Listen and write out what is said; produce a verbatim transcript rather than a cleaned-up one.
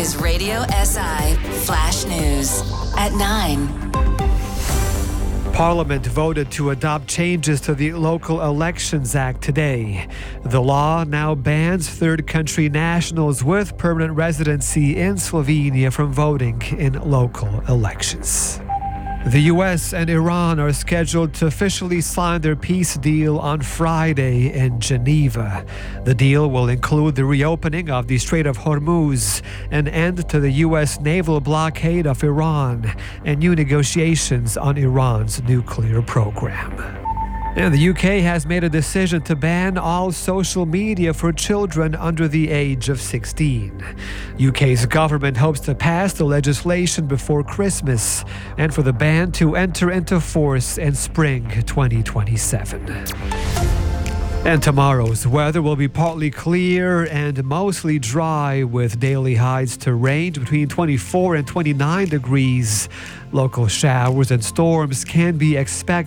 is Radio S I Flash News at nine. Parliament voted to adopt changes to the Local Elections Act today. The law now bans third country nationals with permanent residency in Slovenia from voting in local elections. The U S and Iran are scheduled to officially sign their peace deal on Friday in Geneva. The deal will include the reopening of the Strait of Hormuz, an end to the U S naval blockade of Iran, and new negotiations on Iran's nuclear program. And the U K has made a decision to ban all social media for children under the age of sixteen. U K's government hopes to pass the legislation before Christmas and for the ban to enter into force in spring twenty twenty-seven. And tomorrow's weather will be partly clear and mostly dry, with daily highs to range between twenty-four and twenty-nine degrees. Local showers and storms can be expected